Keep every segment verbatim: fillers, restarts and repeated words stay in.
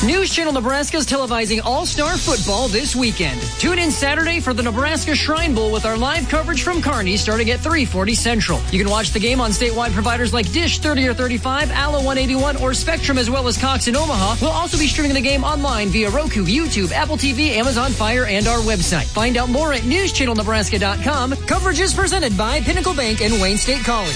News Channel Nebraska is televising All-Star Football this weekend. Tune in Saturday for the Nebraska Shrine Bowl with our live coverage from Kearney starting at three forty Central. You can watch the game on statewide providers like Dish thirty or thirty-five, Allo one eighty-one, or Spectrum, as well as Cox in Omaha. We'll also be streaming the game online via Roku, YouTube, Apple T V, Amazon Fire, and our website. Find out more at news channel nebraska dot com. Coverage is presented by Pinnacle Bank and Wayne State College.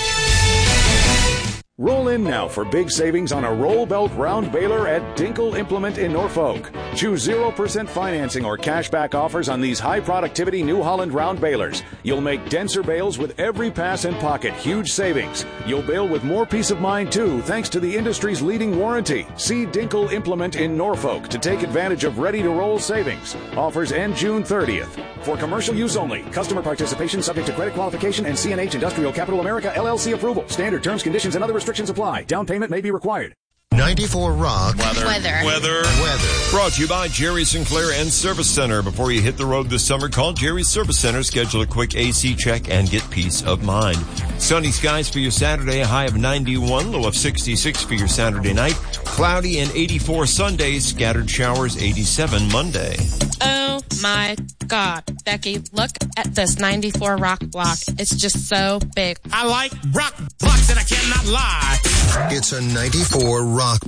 Roll in now for big savings on a roll belt round baler at Dinkle Implement in Norfolk. Choose zero percent financing or cashback offers on these high productivity New Holland round balers. You'll make denser bales with every pass and pocket. Huge savings. You'll bale with more peace of mind too, thanks to the industry's leading warranty. See Dinkle Implement in Norfolk to take advantage of ready to roll savings. Offers end June thirtieth. For commercial use only. Customer participation subject to credit qualification and C N H Industrial Capital America L L C approval. Standard terms, conditions, and other restrictions apply. Down payment may be required. ninety-four Rock. Weather. Weather. Weather. Weather. Brought to you by Jerry Sinclair and Service Center. Before you hit the road this summer, call Jerry's Service Center. Schedule a quick A C check and get peace of mind. Sunny skies for your Saturday, a high of ninety-one, low of sixty-six for your Saturday night. Cloudy and eighty-four Sunday, scattered showers, eighty-seven Monday. Oh my God. Becky, look at this ninety-four Rock block. It's just so big. I like rock blocks and I cannot lie. It's a ninety-four Rock